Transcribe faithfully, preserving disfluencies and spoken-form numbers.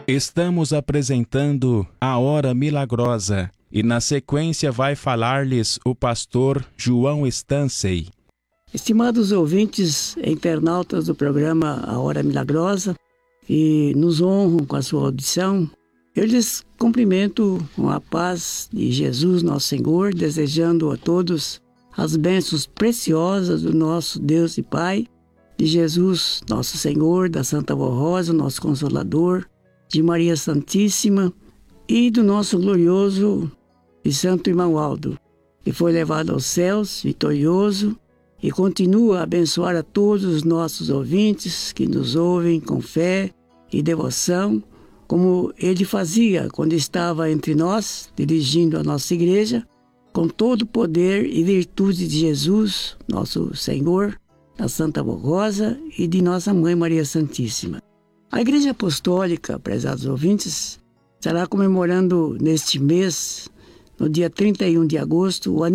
Estamos apresentando a Hora Milagrosa e na sequência vai falar-lhes o pastor João Stansey. Estimados ouvintes e internautas do programa A Hora Milagrosa, que nos honram com a sua audição, eu lhes cumprimento com a paz de Jesus, nosso Senhor, desejando a todos as bênçãos preciosas do nosso Deus e Pai, de Jesus, nosso Senhor, da Santa Vó Rosa, nosso Consolador, de Maria Santíssima e do nosso glorioso e santo irmão Aldo, que foi levado aos céus, vitorioso, e continua a abençoar a todos os nossos ouvintes que nos ouvem com fé e devoção, como ele fazia quando estava entre nós, dirigindo a nossa igreja, com todo o poder e virtude de Jesus, nosso Senhor, da Santa Vó Rosa e de nossa Mãe Maria Santíssima. A Igreja Apostólica, prezados ouvintes, estará comemorando neste mês, no dia trinta e um de agosto, o